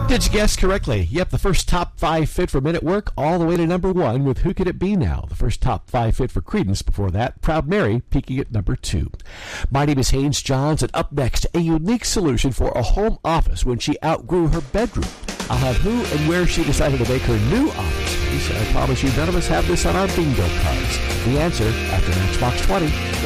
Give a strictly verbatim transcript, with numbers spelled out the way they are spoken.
Did you guess correctly? Yep, the first top five fit for Men at Work all the way to number one with Who Could It Be Now? The first top five fit for Creedence before that, Proud Mary peaking at number two. My name is Haynes Johns, and up next, a unique solution for a home office when she outgrew her bedroom. I'll have who and where she decided to make her new office space. I promise you none of us have this on our bingo cards. The answer after Matchbox twenty.